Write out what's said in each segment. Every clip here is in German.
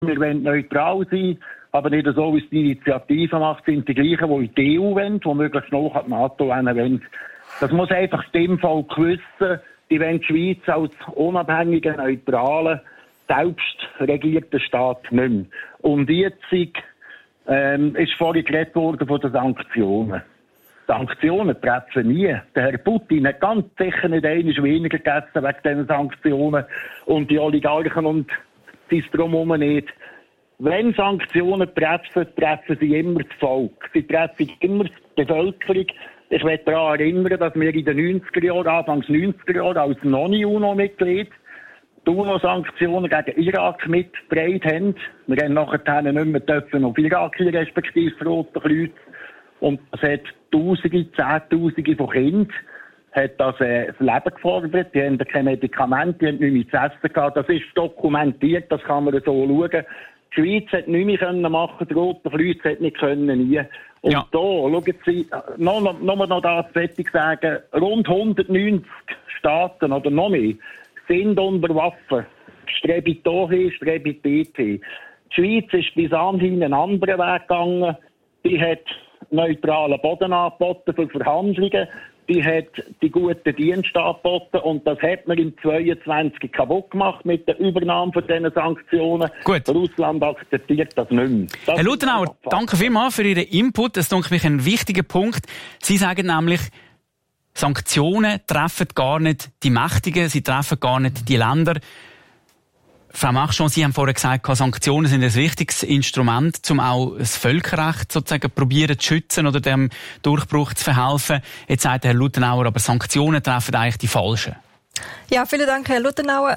wir wollen neutral sein, aber nicht so, wie es die Initiative macht, sind die gleichen, die in die EU wollen, die möglichst noch an die NATO wollen. Das muss einfach das Stimmvolk wissen. Die wollen die Schweiz als unabhängigen, neutralen, selbstregierten Staat nicht mehr. Und jetzt ist vorhin geredet worden von den Sanktionen. Sanktionen treffen nie. Der Herr Putin hat ganz sicher nicht einmal weniger gegessen wegen diesen Sanktionen und die Oligarchen und das Drumherum nicht. Wenn Sanktionen treffen sie immer das Volk. Sie treffen immer die Bevölkerung. Ich möchte daran erinnern, dass wir in den 90er Jahren, Anfangs 90er Jahren, als Non-UNO-Mitglied die UNO-Sanktionen gegen Irak mitgetragen haben. Wir haben nachher nicht mehr dürfen auf Irak hier, respektive das Rote Kreuz. Und es hat Zehntausende von Kindern hat das Leben gefordert. Die haben keine Medikamente, die haben nichts mehr zu essen gehabt. Das ist dokumentiert, das kann man so schauen. Die Schweiz hat nichts mehr machen, der Rote Kreuz hat nicht können nie. Und da, schauen Sie, noch das fertig sagen, rund 190 Staaten oder noch mehr sind unter Waffen. Strebe hier, strebe dort. Die Schweiz ist bis anhin einen anderen Weg gegangen. Die hat neutralen Boden angeboten für Verhandlungen. Die hat die guten Dienste angeboten und das hat man im 22 kaputt gemacht mit der Übernahme von diesen Sanktionen. Gut. Russland akzeptiert das nicht mehr. Herr Luthenauer, danke vielmals für Ihren Input. Das ist mich ein wichtiger Punkt. Sie sagen nämlich, Sanktionen treffen gar nicht die Mächtigen, sie treffen gar nicht die Länder. Frau Machschon, Sie haben vorher gesagt, Sanktionen sind ein wichtiges Instrument, um auch das Völkerrecht sozusagen probieren zu schützen oder dem Durchbruch zu verhelfen. Jetzt sagt Herr Luthenauer, aber Sanktionen treffen eigentlich die Falschen. Ja, vielen Dank, Herr Luthenauer.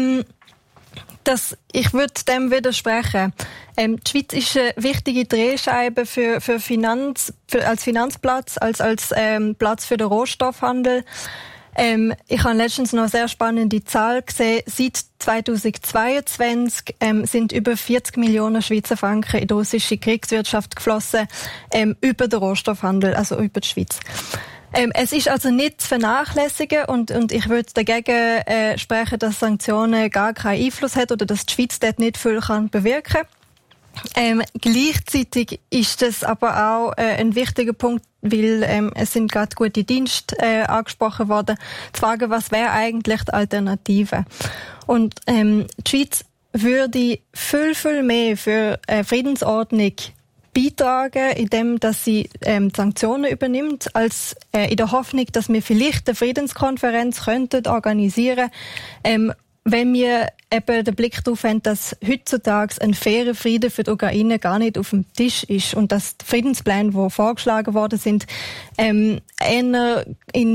Ich würde dem widersprechen. Die Schweiz ist eine wichtige Drehscheibe als Finanzplatz, als Platz für den Rohstoffhandel. Ich habe letztens noch eine sehr spannende Zahl gesehen. Seit 2022 sind über 40 Millionen Schweizer Franken in die russische Kriegswirtschaft geflossen, über den Rohstoffhandel, also über die Schweiz. Es ist also nicht zu vernachlässigen und ich würde dagegen sprechen, dass Sanktionen gar keinen Einfluss hat oder dass die Schweiz dort nicht viel bewirken kann. Gleichzeitig ist das aber auch ein wichtiger Punkt, weil es sind gerade gute Dienste angesprochen worden, zu fragen, was wäre eigentlich die Alternative. Und die Schweiz würde viel mehr für Friedensordnung beitragen, indem dass sie Sanktionen übernimmt, als in der Hoffnung, dass wir vielleicht eine Friedenskonferenz könnten organisieren, wenn wir eben den Blick darauf haben, dass heutzutage ein fairer Frieden für die Ukraine gar nicht auf dem Tisch ist und dass die Friedenspläne, die vorgeschlagen worden sind, eher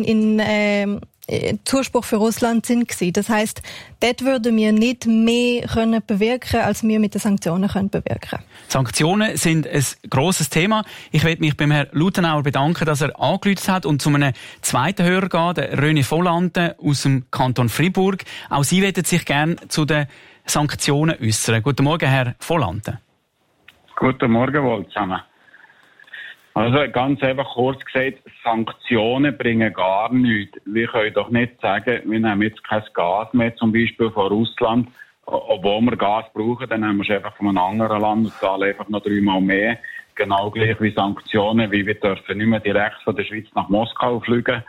in Zuspruch für Russland sind gewesen. Das heisst, dort würden wir nicht mehr können bewirken, als wir mit den Sanktionen können bewirken. Sanktionen sind ein grosses Thema. Ich möchte mich beim Herrn Luthenauer bedanken, dass er angerufen hat und zu einem zweiten Hörer gehen, der René Volante aus dem Kanton Fribourg. Auch Sie möchten sich gerne zu den Sanktionen äußern. Guten Morgen, Herr Volante. Guten Morgen wohl zusammen. Also ganz einfach kurz gesagt, Sanktionen bringen gar nichts. Wir können doch nicht sagen, wir nehmen jetzt kein Gas mehr, zum Beispiel von Russland, obwohl wir Gas brauchen, dann nehmen wir es einfach von einem anderen Land und zahlen einfach noch 3-mal mehr. Genau gleich wie Sanktionen, wie wir dürfen nicht mehr direkt von der Schweiz nach Moskau fliegen.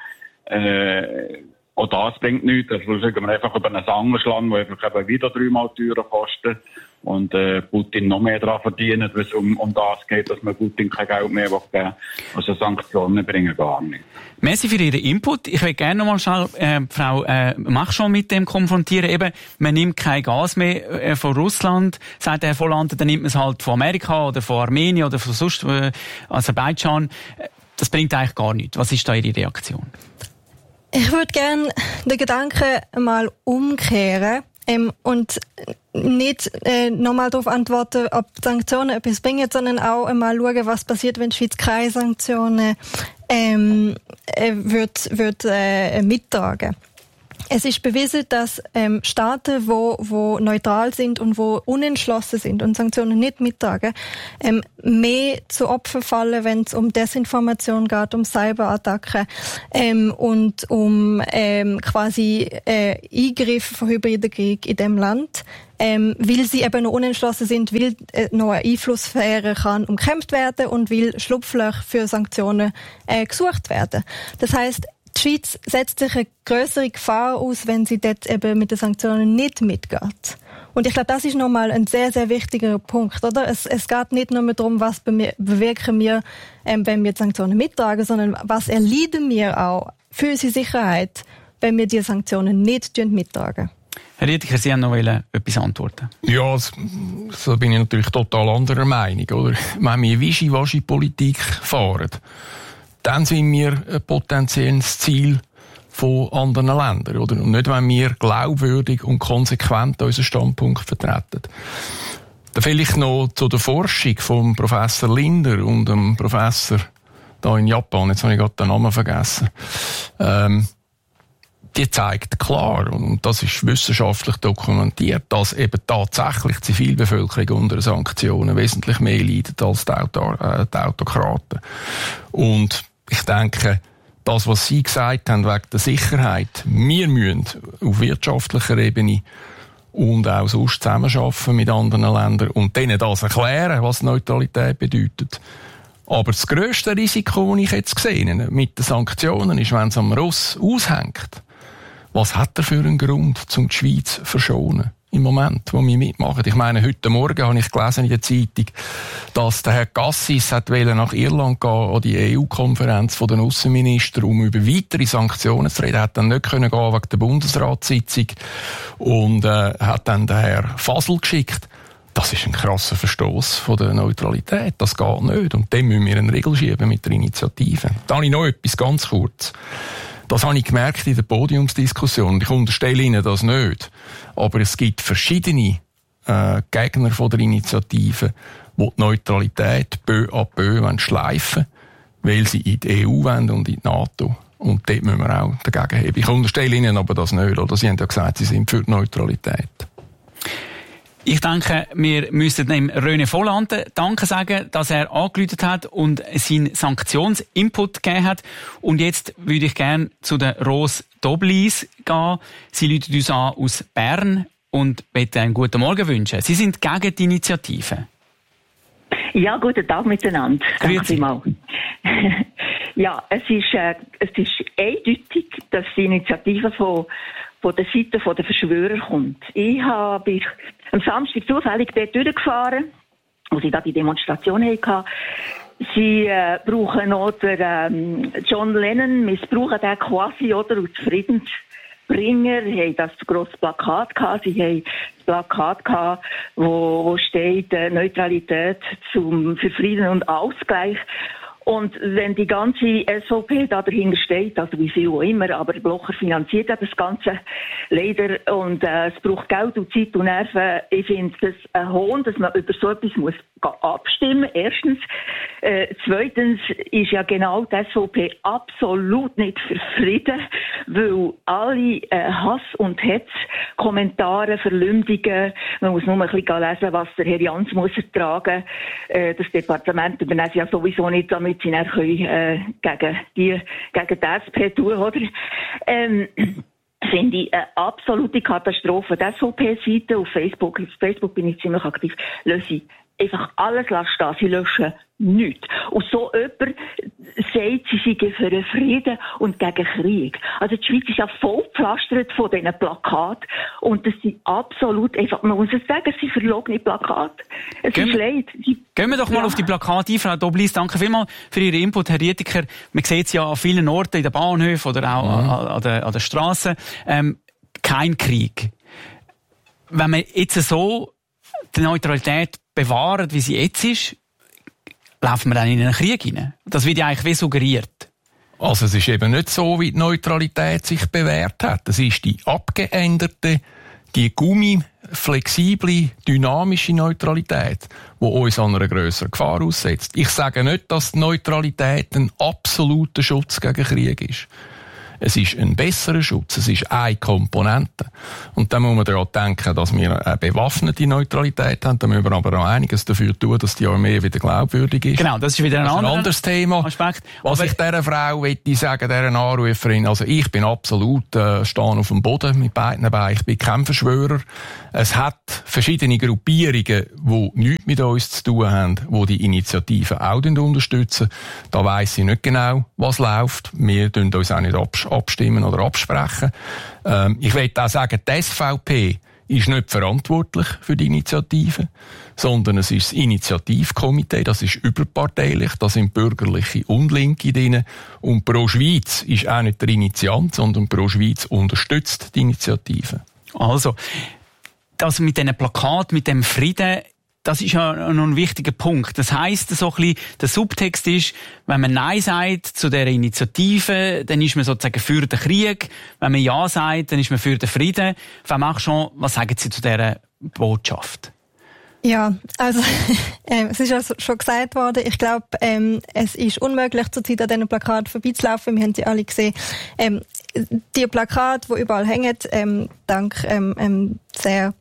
Auch das bringt nichts. Da fliegen wir einfach über ein anderes Land, das einfach eben wieder 3-mal teurer kostet. Und Putin noch mehr daran verdienen, wenn es um das geht, dass man Putin kein Geld mehr geben will. Also Sanktionen bringen gar nicht. Merci für Ihren Input. Ich will gerne noch mal schnell Frau Machschon mit dem konfrontieren. Eben, man nimmt kein Gas mehr von Russland, sagt Herr Volante, dann nimmt man es halt von Amerika oder von Armenien oder von sonst Aserbaidschan. Das bringt eigentlich gar nichts. Was ist da Ihre Reaktion? Ich würde gerne den Gedanken mal umkehren. Und nicht nochmal darauf antworten, ob Sanktionen etwas bringen, sondern auch einmal schauen, was passiert, wenn die Schweiz keine Sanktionen wird mittragen. Es ist bewiesen, dass Staaten, wo neutral sind und wo unentschlossen sind und Sanktionen nicht mittragen, mehr zu Opfern fallen, wenn es um Desinformation geht, um Cyberattacken und um quasi Eingriffe von hybriden Krieg in dem Land, weil sie eben noch unentschlossen sind, weil noch eine Einflusssphäre kann umkämpft werden und weil Schlupflöcher für Sanktionen gesucht werden. Das heisst, die Schweiz setzt sich eine grössere Gefahr aus, wenn sie dort eben mit den Sanktionen nicht mitgeht. Und ich glaube, das ist nochmal ein sehr, sehr wichtiger Punkt, oder? Es geht nicht nur darum, was bewirken wir, wenn wir die Sanktionen mittragen, sondern was erleiden wir auch für unsere Sicherheit, wenn wir die Sanktionen nicht mittragen. Herr Rietiker, Sie haben noch etwas antworten. Ja, so bin ich natürlich total anderer Meinung, oder? Wenn wir Wischiwaschi-Politik fahren, dann sind wir ein potenzielles Ziel von anderen Ländern, oder? Und nicht, wenn wir glaubwürdig und konsequent unseren Standpunkt vertreten. Da vielleicht noch zu der Forschung von Professor Linder und dem Professor da in Japan, jetzt habe ich gerade den Namen vergessen. Die zeigt klar, und das ist wissenschaftlich dokumentiert, dass eben tatsächlich die Zivilbevölkerung unter Sanktionen wesentlich mehr leidet als die Autokraten. Und ich denke, das, was Sie gesagt haben wegen der Sicherheit, wir müssen auf wirtschaftlicher Ebene und auch sonst zusammenarbeiten mit anderen Ländern und denen das erklären, was Neutralität bedeutet. Aber das grösste Risiko, das ich jetzt sehe mit den Sanktionen, ist, wenn es am Ross aushängt. Was hat er für einen Grund, um die Schweiz zu verschonen? Im Moment, wo wir mitmachen. Ich meine, heute Morgen habe ich gelesen in der Zeitung, dass der Herr Cassis nach Irland gehen an die EU-Konferenz der Aussenminister, um über weitere Sanktionen zu reden. Er hat dann nicht gehen wegen der Bundesratssitzung und hat dann den Herrn Fasel geschickt. Das ist ein krasser Verstoß von der Neutralität. Das geht nicht. Und dem müssen wir einen Riegel schieben mit der Initiative. Da habe ich noch etwas ganz kurz. Das habe ich gemerkt in der Podiumsdiskussion. Ich unterstelle Ihnen das nicht. Aber es gibt verschiedene Gegner von der Initiative, die die Neutralität peu à peu schleifen wollen, weil sie in die EU wollen und in die NATO. Und dort müssen wir auch dagegen heben. Ich unterstelle Ihnen aber das nicht. Oder? Sie haben ja gesagt, Sie sind für die Neutralität. Ich denke, wir müssen dem René Volland Danke sagen, dass er angerufen hat und seinen Sanktionsinput gegeben hat. Und jetzt würde ich gerne zu der Rose Doblis gehen. Sie ruft uns an aus Bern und bitte einen guten Morgen wünschen. Sie sind gegen die Initiative. Ja, guten Tag miteinander. Danke vielmals. Ja, es ist eindeutig, dass die Initiative von der Seite der Verschwörer kommt. Ich habe am Samstag zufällig dort durchgefahren, wo sie da die Demonstration hatten. Sie brauchen noch John Lennon, missbrauchen den quasi, oder, als Friedensbringer. Sie haben das grosse Plakat gehabt. Sie haben das Plakat gehabt, wo steht, Neutralität für Frieden und Ausgleich. Und wenn die ganze SVP da dahinter steht, also wie viel auch immer, aber Blocher finanziert ja das Ganze leider und es braucht Geld und Zeit und Nerven. Ich finde das ein Hohn, dass man über so etwas muss abstimmen. Erstens. Zweitens ist ja genau die SVP absolut nicht für Frieden, weil alle Hass- und Hetzkommentare, Verleumdungen, man muss nur ein bisschen lesen, was der Herr Jans muss ertragen. Das Departement übernehmen sie ja sowieso nicht, damit sie dann können, gegen die SP tun, oder? Finde ich eine absolute Katastrophe. Die SVP-Seite auf Facebook bin ich ziemlich aktiv, löse einfach alles stehen. Sie löschen nichts. Und so jemand sagt, sie seien für den Frieden und gegen Krieg. Also die Schweiz ist ja voll gepflastert von diesen Plakaten. Und das sind absolut, einfach, man muss es sagen, es sind verlogene Plakate. Es ist leid. Gehen wir doch mal auf die Plakate ein, Frau Doblis. Danke vielmals für Ihren Input, Herr Rietiker. Man sieht es ja an vielen Orten, in den Bahnhöfen oder auch an der Strasse. Kein Krieg. Wenn man jetzt so die Neutralität bewahren, wie sie jetzt ist, laufen wir dann in einen Krieg hinein. Das wird ja eigentlich wie suggeriert. Also es ist eben nicht so, wie die Neutralität sich bewährt hat. Es ist die abgeänderte, die flexible, dynamische Neutralität, die uns an einer grösseren Gefahr aussetzt. Ich sage nicht, dass die Neutralität ein absoluter Schutz gegen Krieg ist. Es ist ein besserer Schutz. Es ist eine Komponente. Und dann muss man daran denken, dass wir eine bewaffnete Neutralität haben. Da müssen wir aber auch einiges dafür tun, dass die Armee wieder glaubwürdig ist. Genau, das ist wieder ein anderes Thema. Aspekt. Was ich dieser Frau möchte sagen, dieser Anruferin, also ich bin absolut stehe auf dem Boden mit beiden Beinen. Ich bin kein Verschwörer. Es hat verschiedene Gruppierungen, die nichts mit uns zu tun haben, die die Initiative auch unterstützen. Da weiss ich nicht genau, was läuft. Wir tun uns auch nicht abstimmen oder absprechen. Ich will auch sagen, die SVP ist nicht verantwortlich für die Initiative, sondern es ist das Initiativkomitee, das ist überparteilich, da sind Bürgerliche und Linke drin. Und Pro Schweiz ist auch nicht der Initiant, sondern Pro Schweiz unterstützt die Initiative. Also, das mit diesen Plakaten, mit dem Frieden, das ist ja noch ein wichtiger Punkt. Das heisst, so ein bisschen, der Subtext ist, wenn man Nein sagt zu dieser Initiative, dann ist man sozusagen für den Krieg. Wenn man Ja sagt, dann ist man für den Frieden. Was sagen Sie zu dieser Botschaft? Ja, also es ist ja schon gesagt worden, ich glaube, es ist unmöglich, zurzeit an diesen Plakaten vorbeizulaufen. Wir haben sie alle gesehen. Die Plakate, die überall hängen, dank sehr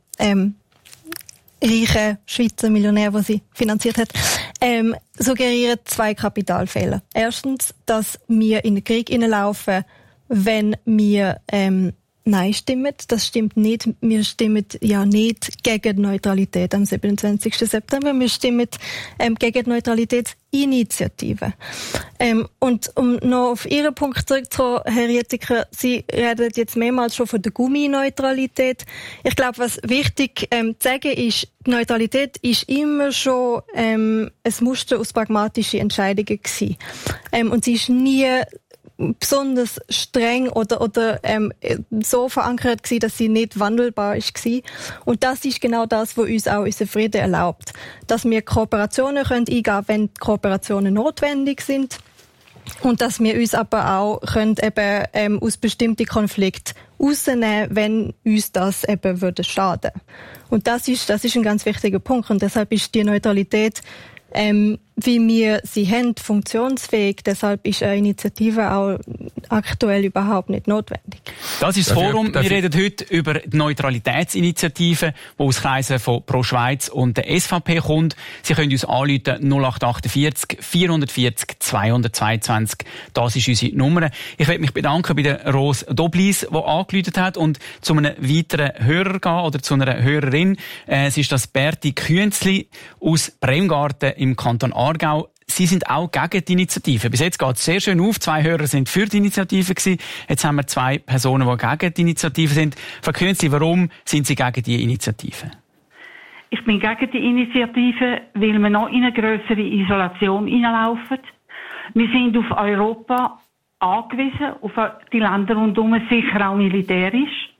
reichen Schweizer Millionär, der sie finanziert hat, suggerieren zwei Kapitalfehler. Erstens, dass wir in den Krieg hineinlaufen, wenn wir Nein stimmen. Das stimmt nicht. Wir stimmen ja nicht gegen die Neutralität am 27. September. Wir stimmen gegen die Neutralitätsinitiative. Und um noch auf Ihren Punkt zurückzukommen, Herr Rietiker, Sie reden jetzt mehrmals schon von der Gummineutralität. Ich glaube, was wichtig zu sagen ist, die Neutralität ist immer schon ein Muster aus pragmatischen Entscheidungen gewesen. Und sie ist nie besonders streng oder so verankert gewesen, dass sie nicht wandelbar ist gewesen. Und das ist genau das, was uns auch unser Frieden erlaubt. Dass wir Kooperationen eingehen können, wenn die Kooperationen notwendig sind. Und dass wir uns aber auch aus bestimmten Konflikten rausnehmen, wenn uns das eben würde schaden. Und das ist ein ganz wichtiger Punkt. Und deshalb ist die Neutralität, wie wir sie haben, funktionsfähig. Deshalb ist eine Initiative auch aktuell überhaupt nicht notwendig. Das ist das Forum. Wir reden heute über die Neutralitätsinitiative, die aus Kreisen von Pro Schweiz und der SVP kommt. Sie können uns anrufen 0848 440 222. Das ist unsere Nummer. Ich möchte mich bedanken bei der Rose Doblis, die angerufen hat, und zu einem weiteren Hörer gehen oder zu einer Hörerin. Es ist das Berti Künzli aus Bremgarten im Kanton Aargau. Sie sind auch gegen die Initiative. Bis jetzt geht es sehr schön auf. 2 Hörer sind für die Initiative gewesen. Jetzt haben wir 2 Personen, die gegen die Initiative sind. Frau Künzli, warum sind Sie gegen die Initiative? Ich bin gegen die Initiative, weil wir noch in eine grössere Isolation hineinlaufen. Wir sind auf Europa angewiesen, auf die Länder rundherum, sicher auch militärisch.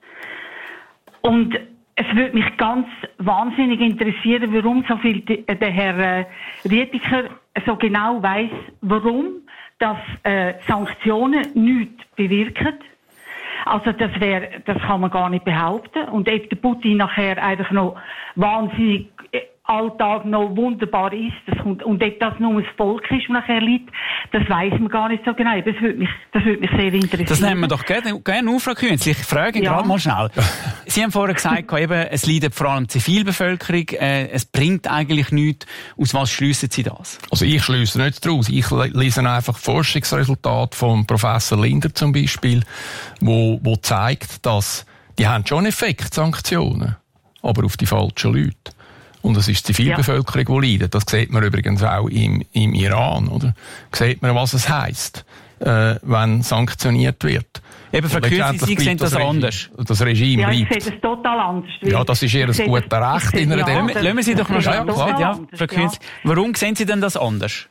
Und es würde mich ganz wahnsinnig interessieren, warum so viel der Herr Rietiker so genau weiss, warum dass Sanktionen nichts bewirken. Also das kann man gar nicht behaupten. Und ob der Putin nachher einfach noch wahnsinnig Alltag noch wunderbar ist, und ob das nur das Volk ist, das nachher liegt, das weiss man gar nicht so genau. Das würde mich sehr interessieren. Das nehmen wir doch gerne auf, Frau Künzli. Ich frage gerade mal schnell. Sie haben vorher gesagt, es leidet vor allem die Zivilbevölkerung, es bringt eigentlich nichts. Aus was schliessen Sie das? Also ich schliesse nicht daraus. Ich lese einfach Forschungsresultate von Professor Linder zum Beispiel, wo zeigt, dass die haben schon Effekt, Sanktionen, aber auf die falschen Leute. Und es ist die Zivilbevölkerung, die leidet. Das sieht man übrigens auch im Iran, oder? Sieht man, was es heisst, wenn sanktioniert wird. Eben, Frau Künzli, Sie sehen das anders. Das Regime bleibt. Ja, ich sehe das total anders. Ja, das ist ihr ein gutes Recht in einer Demokratie. Lassen wir Sie doch noch schnell. Ja, Frau Künzli, warum sehen Sie denn das anders?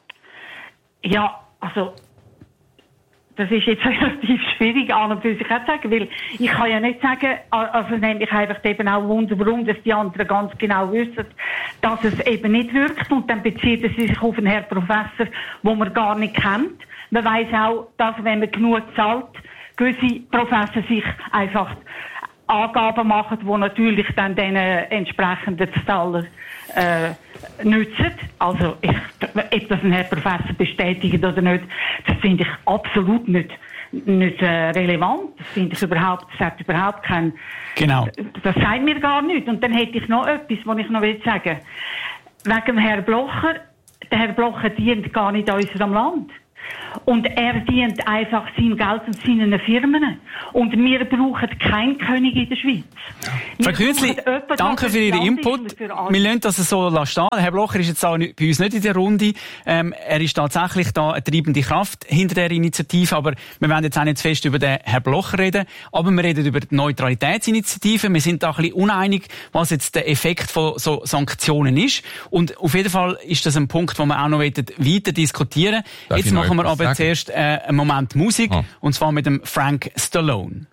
Ja, also das ist jetzt relativ schwierig an und für sich auch zu sagen, weil ich kann ja nicht sagen, also nämlich einfach eben auch Wunder, warum dass die anderen ganz genau wissen, dass es eben nicht wirkt, und dann bezieht es sich auf einen Herrn Professor, den man gar nicht kennt. Man weiss auch, dass wenn man genug zahlt, gewisse Professoren sich einfach Angaben machen, die natürlich dann den entsprechenden Zahler nützen. Also, ob das ein Herr Professor bestätigt oder nicht, das finde ich absolut nicht nicht relevant. Das finde ich überhaupt, das hat überhaupt kein... Genau. Das sagt mir gar nichts. Und dann hätte ich noch etwas, was ich noch sagen will. Wegen dem Herrn Blocher. Der Herr Blocher dient gar nicht unserem Land. Und er dient einfach sein Geld und seinen Firmen. Und wir brauchen keinen König in der Schweiz. Frau Künzli, danke für Ihren Input. Wir lassen das so stehen. Herr Blocher ist jetzt auch bei uns nicht in der Runde. Er ist tatsächlich da eine treibende Kraft hinter der Initiative. Aber wir werden jetzt auch nicht zu fest über den Herrn Blocher reden. Aber wir reden über die Neutralitätsinitiative. Wir sind da ein bisschen uneinig, was jetzt der Effekt von so Sanktionen ist. Und auf jeden Fall ist das ein Punkt, den wir auch noch weiter diskutieren wollen. Jetzt machen wir aber zuerst einen Moment Musik, und zwar mit dem Frank Stallone.